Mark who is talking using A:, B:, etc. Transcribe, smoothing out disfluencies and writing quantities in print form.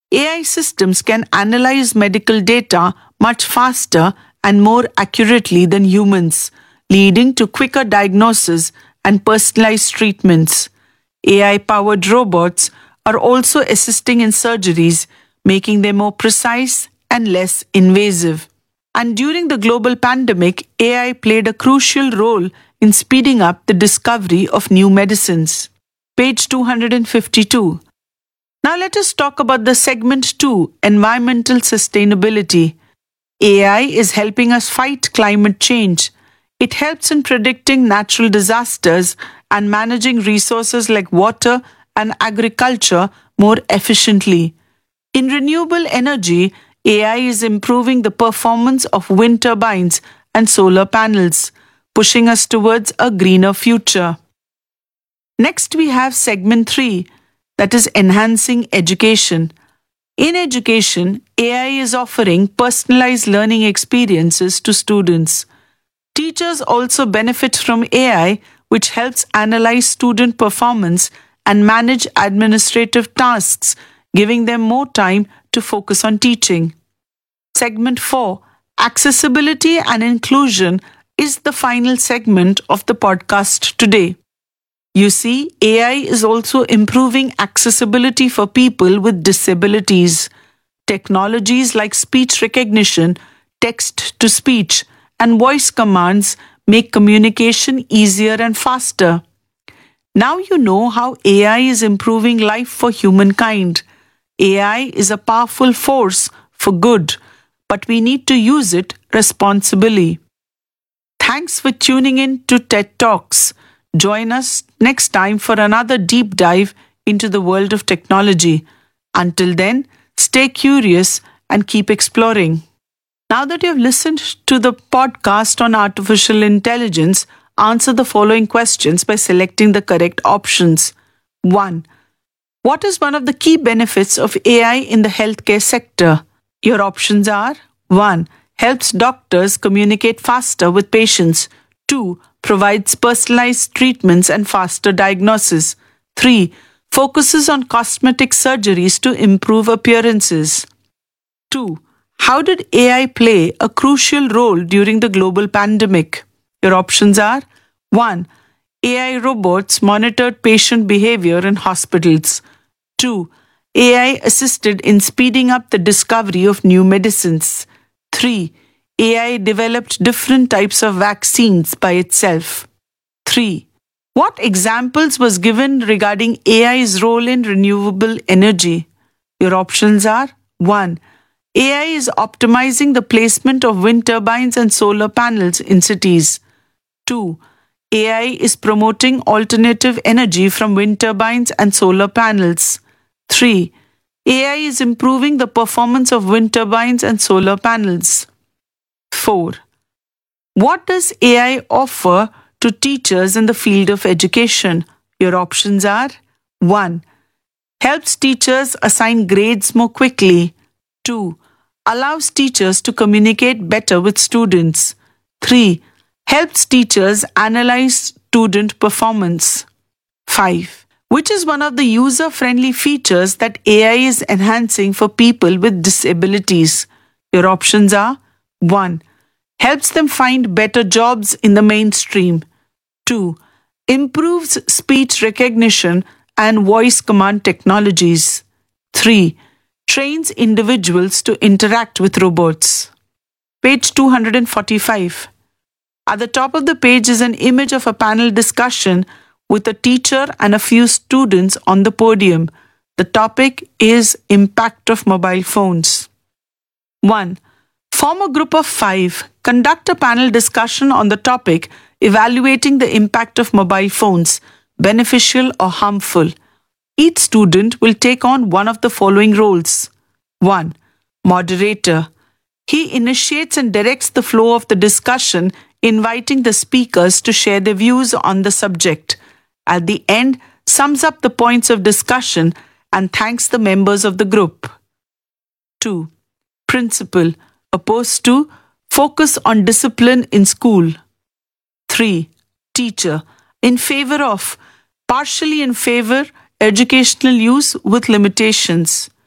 A: AI systems can analyze medical data much faster and more accurately than humans, leading to quicker diagnosis and personalized treatments. AI-powered robots are also assisting in surgeries, making them more precise and less invasive. And during the global pandemic, AI played a crucial role in speeding up the discovery of new medicines. Page 252. Now let us talk about the segment 2, environmental sustainability. AI is helping us fight climate change. It helps in predicting natural disasters and managing resources like water and agriculture more efficiently. In renewable energy, AI is improving the performance of wind turbines and solar panels, pushing us towards a greener future. Next, we have segment 3, that is enhancing education. In education, AI is offering personalized learning experiences to students. Teachers also benefit from AI, which helps analyze student performance and manage administrative tasks, giving them more time to focus on teaching. Segment 4, accessibility and inclusion, is the final segment of the podcast today. You see, AI is also improving accessibility for people with disabilities. Technologies like speech recognition, text to speech, and voice commands make communication easier and faster. Now you know how AI is improving life for humankind. AI is a powerful force for good, but we need to use it responsibly. Thanks for tuning in to TED Talks. Join us next time for another deep dive into the world of technology. Until then, stay curious and keep exploring. Now that you have listened to the podcast on artificial intelligence, answer the following questions by selecting the correct options. 1. What is one of the key benefits of AI in the healthcare sector? Your options are 1. Helps doctors communicate faster with patients. 2. Provides personalized treatments and faster diagnosis. 3. Focuses on cosmetic surgeries to improve appearances. 2. How did AI play a crucial role during the global pandemic? Your options are 1. AI robots monitored patient behavior in hospitals. 2. AI assisted in speeding up the discovery of new medicines. 3. AI developed different types of vaccines by itself. 3. What examples was given regarding AI's role in renewable energy? Your options are 1. AI is optimizing the placement of wind turbines and solar panels in cities. 2. AI is promoting alternative energy from wind turbines and solar panels. 3. AI is improving the performance of wind turbines and solar panels. 4. What does AI offer to teachers in the field of education? Your options are 1. Helps teachers assign grades more quickly. 2. Allows teachers to communicate better with students. 3. Helps teachers analyze student performance. 5. Which is one of the user-friendly features that AI is enhancing for people with disabilities? Your options are 1. Helps them find better jobs in the mainstream. 2. Improves speech recognition and voice command technologies. 3. Trains individuals to interact with robots. Page 245. At the top of the page is an image of a panel discussion with a teacher and a few students on the podium. The topic is impact of mobile phones. 1. Form a group of 5. Conduct a panel discussion on the topic evaluating the impact of mobile phones, beneficial or harmful. Each student will take on one of the following roles. 1. Moderator. He initiates and directs the flow of the discussion, inviting the speakers to share their views on the subject. At the end, sums up the points of discussion and thanks the members of the group. 2. Principal. Opposed to focus on discipline in school. 3. Teacher. In favor of, partially in favor, educational use with limitations.